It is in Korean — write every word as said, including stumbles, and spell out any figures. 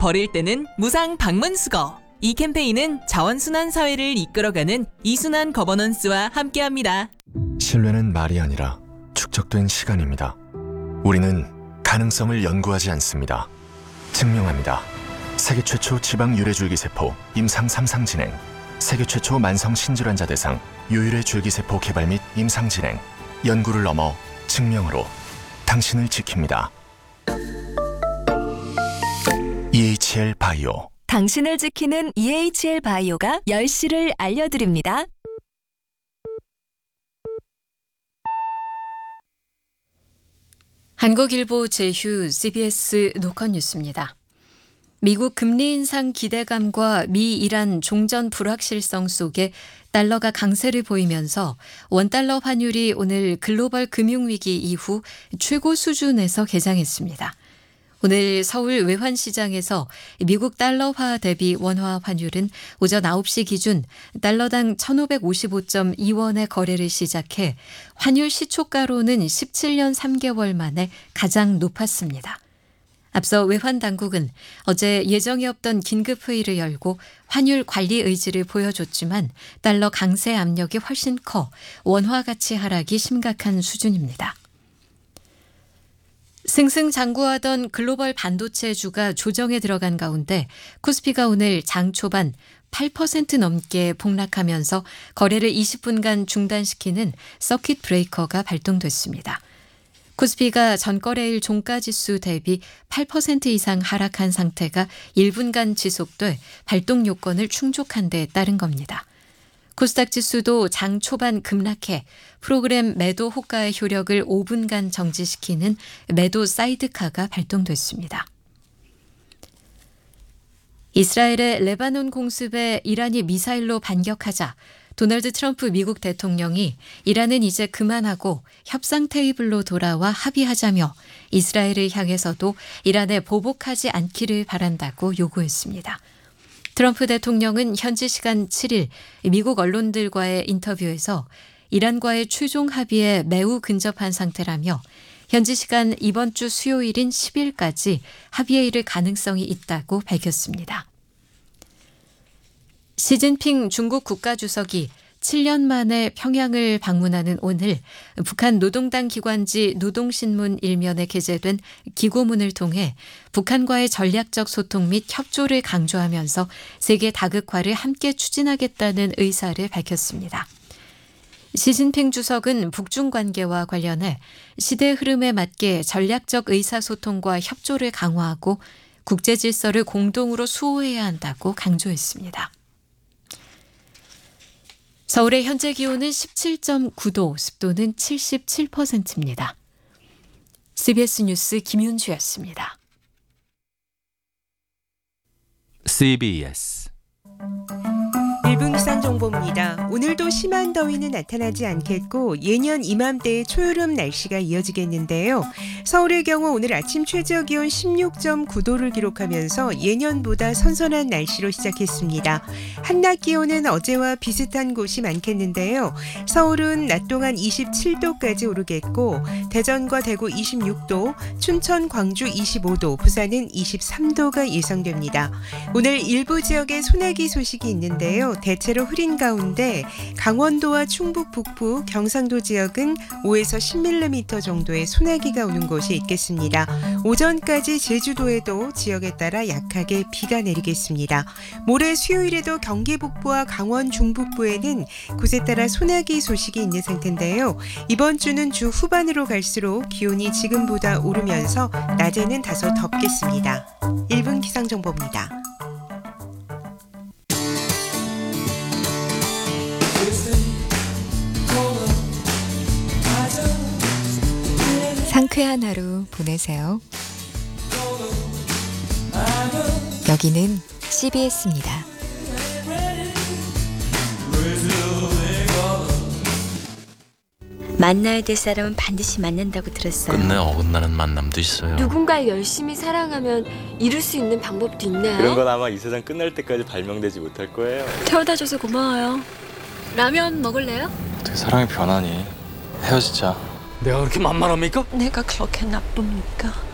버릴 때는 무상 방문 수거. 이 캠페인은 자원순환 사회를 이끌어가는 이순환 거버넌스와 함께합니다. 신뢰는 말이 아니라 축적된 시간입니다. 우리는 가능성을 연구하지 않습니다. 증명합니다. 세계 최초 지방 유래줄기세포 임상 삼 상 진행, 세계 최초 만성 신질환자 대상 유일의 줄기세포 개발 및 임상 진행, 연구를 넘어 증명으로 당신을 지킵니다. 이에이치엘 바이오. 당신을 지키는 이에이치엘 바이오가 열 시를 알려드립니다. 한국일보 제휴 씨비에스 노컷 뉴스입니다. 미국 금리 인상 기대감과 미 이란 종전 불확실성 속에 달러가 강세를 보이면서 원달러 환율이 오늘 글로벌 금융위기 이후 최고 수준에서 개장했습니다. 오늘 서울 외환시장에서 미국 달러화 대비 원화 환율은 오전 아홉 시 기준 달러당 천오백오십오 점 이 원의 거래를 시작해 환율 시초가로는 십칠 년 삼 개월 만에 가장 높았습니다. 앞서 외환당국은 어제 예정이 없던 긴급회의를 열고 환율 관리 의지를 보여줬지만 달러 강세 압력이 훨씬 커 원화 가치 하락이 심각한 수준입니다. 승승장구하던 글로벌 반도체주가 조정에 들어간 가운데 코스피가 오늘 장 초반 팔 퍼센트 넘게 폭락하면서 거래를 이십 분간 중단시키는 서킷 브레이커가 발동됐습니다. 코스피가 전거래일 종가지수 대비 팔 퍼센트 이상 하락한 상태가 일 분간 지속돼 발동 요건을 충족한 데 따른 겁니다. 코스닥 지수도 장 초반 급락해 프로그램 매도 호가의 효력을 오 분간 정지시키는 매도 사이드카가 발동됐습니다. 이스라엘의 레바논 공습에 이란이 미사일로 반격하자 도널드 트럼프 미국 대통령이 이란은 이제 그만하고 협상 테이블로 돌아와 합의하자며 이스라엘을 향해서도 이란에 보복하지 않기를 바란다고 요구했습니다. 트럼프 대통령은 현지 시간 칠 일 미국 언론들과의 인터뷰에서 이란과의 최종 합의에 매우 근접한 상태라며 현지 시간 이번 주 수요일인 십 일까지 합의에 이를 가능성이 있다고 밝혔습니다. 시진핑 중국 국가주석이 칠 년 만에 평양을 방문하는 오늘 북한 노동당 기관지 노동신문 일면에 게재된 기고문을 통해 북한과의 전략적 소통 및 협조를 강조하면서 세계 다극화를 함께 추진하겠다는 의사를 밝혔습니다. 시진핑 주석은 북중 관계와 관련해 시대 흐름에 맞게 전략적 의사소통과 협조를 강화하고 국제 질서를 공동으로 수호해야 한다고 강조했습니다. 서울의 현재 기온은 십칠 점 구 도, 습도는 칠십칠 퍼센트입니다. 씨비에스 뉴스 김윤주였습니다. 씨비에스 일 분 기상정보입니다. 오늘도 심한 더위는 나타나지 않겠고 예년 이맘때의 초여름 날씨가 이어지겠는데요. 서울의 경우 오늘 아침 최저기온 십육 점 구 도를 기록하면서 예년보다 선선한 날씨로 시작했습니다. 한낮 기온은 어제와 비슷한 곳이 많겠는데요. 서울은 낮 동안 이십칠 도까지 오르겠고 대전과 대구 이십육 도, 춘천, 광주 이십오 도, 부산은 이십삼 도가 예상됩니다. 오늘 일부 지역에 소나기 소식이 있는데요. 대체로 흐린 가운데 강원도와 충북 북부, 경상도 지역은 오에서 십 밀리미터 정도의 소나기가 오는 곳이 있겠습니다. 오전까지 제주도에도 지역에 따라 약하게 비가 내리겠습니다. 모레 수요일에도 경기 북부와 강원 중북부에는 곳에 따라 소나기 소식이 있는 상태인데요. 이번 주는 주 후반으로 갈수록 기온이 지금보다 오르면서 낮에는 다소 덥겠습니다. 일 분 기상정보입니다. 상쾌한 하루 보내세요. 여기는 씨비에스입니다. 만나야 될 사람은 반드시 만난다고 들었어요. 끝내 어긋나는 만남도 있어요. 누군가를 열심히 사랑하면 이룰 수 있는 방법도 있나요? 그런 건 아마 이 세상 끝날 때까지 발명되지 못할 거예요. 태워다줘서 고마워요. 라면 먹을래요? 어떻게 사랑이 변하니? 헤어지자. 내가 그렇게 만만합니까? 내가 그렇게 나쁩니까?